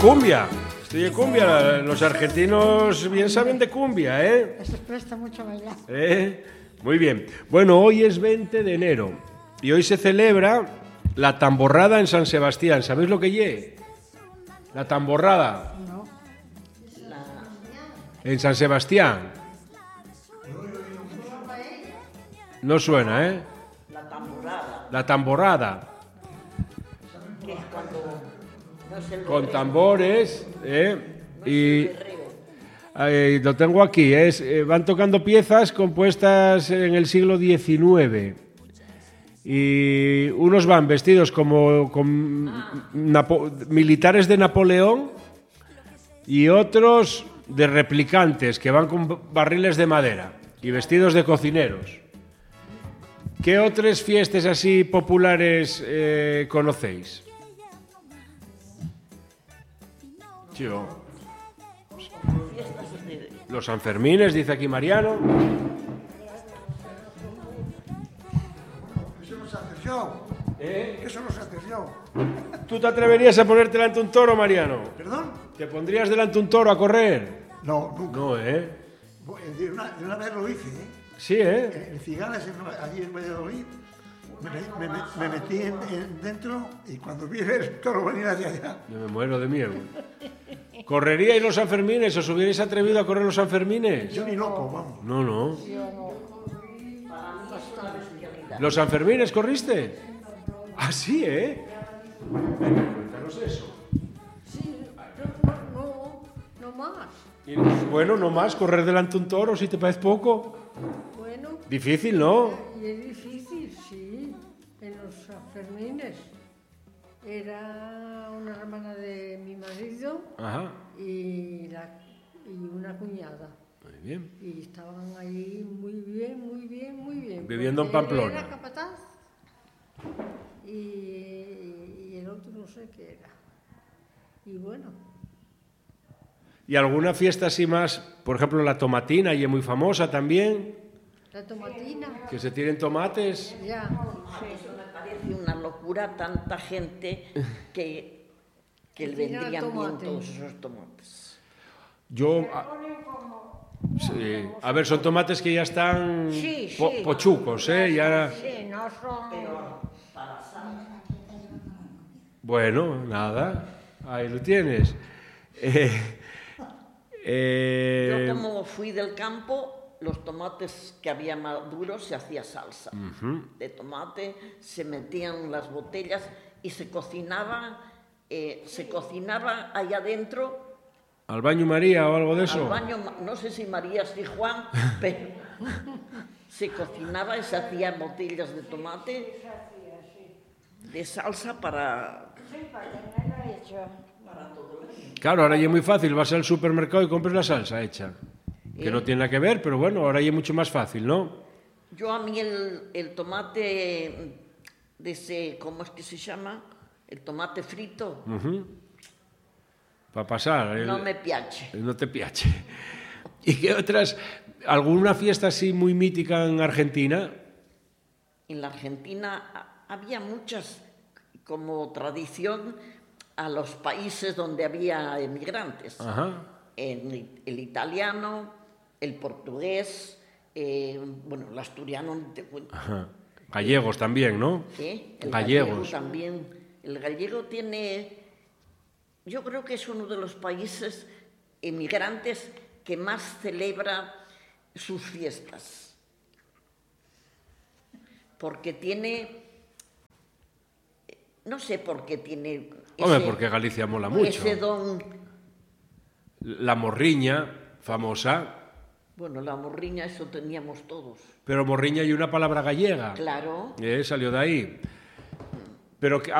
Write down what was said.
cumbia. Estoy de cumbia. Los argentinos bien saben de cumbia, ¿eh? Eso presta mucho a bailar. Muy bien. Bueno, hoy es 20 de enero y hoy se celebra la tamborrada en San Sebastián. ¿Sabéis lo que lle? La tamborrada. No. En San Sebastián. No suena, ¿eh? La tamborrada, La tamborrada. que es cuando no es el Con berreo, tambores, y berreo. lo tengo aquí, van tocando piezas compuestas en el siglo XIX y unos van vestidos como militares de Napoleón y otros de replicantes que van con barriles de madera y vestidos de cocineros. ¿Qué otras fiestas así populares conocéis? Tío. Fiestas de... Los Sanfermines, dice aquí Mariano. Eso no se hace yo. Eso no se hace yo. ¿Tú te atreverías a ponerte delante un toro, Mariano? ¿Perdón? ¿Te pondrías delante un toro a correr? No, nunca. No, ¿eh? De una vez lo hice, ¿eh? Sí, ¿eh? En Cigalas, allí en Valladolid, me metí dentro y cuando vi el toro venir hacia allá, Yo me muero de miedo. ¿Correríais los Sanfermines? ¿Os hubierais atrevido a correr los Sanfermines? yo ni loco, vamos. No, no. Para mí es una bestialidad. ¿Los Sanfermines corriste? Ah, sí, ¿eh? Cuéntanos eso. Sí, no más. Y, bueno, no más, correr delante un toro, si te parece poco. Bueno, Difícil, ¿no? y es difícil, sí. En los Sanfermines era una hermana de mi marido Ajá. y una cuñada. Muy bien. Y estaban ahí muy bien. Viviendo en Porque él Pamplona. Era capataz y el otro no sé qué era. Y bueno, ¿Y alguna fiesta así más? Por ejemplo, la tomatina, y es muy famosa también. la tomatina, Que se tiren tomates. ya. Eso me parece una locura, tanta gente que le tira vendrían bien tomate. todos esos tomates. Yo... sí. A ver, son tomates que ya están Sí. pochucos, ¿eh? Ya... Sí, no son... Bueno, nada. Ahí lo tienes. Yo como fui del campo, los tomates que había maduros se hacía salsa de tomate, se metían las botellas y se cocinaba allá adentro. ¿Al baño María o algo de eso? Al baño, no sé si María y Juan, pero se cocinaba y se hacían botellas de tomate de salsa para todo el mundo. Claro, ahora ya es muy fácil. Vas al supermercado y compras la salsa hecha. Que no tiene nada que ver, pero bueno, ahora ya es mucho más fácil, ¿no? Yo a mí el tomate de ese, ¿cómo es que se llama? El tomate frito, Para pasar. no me piace. No te piace. ¿Y qué otras? ¿Alguna fiesta así muy mítica en Argentina? En la Argentina había muchas, como tradición, a los países donde había emigrantes. Ajá. El italiano, el portugués, bueno, el asturiano, no te cuento. Ajá. Gallegos también, ¿no? ¿Qué? El Gallegos. gallego también. El gallego tiene, yo creo que es uno de los países emigrantes que más celebra sus fiestas. Porque tiene, no sé por qué tiene Hombre, porque Galicia mola mucho. ese don. La morriña, famosa. Bueno, la morriña, eso teníamos todos. Pero morriña y una palabra gallega. Claro. Salió de ahí. Pero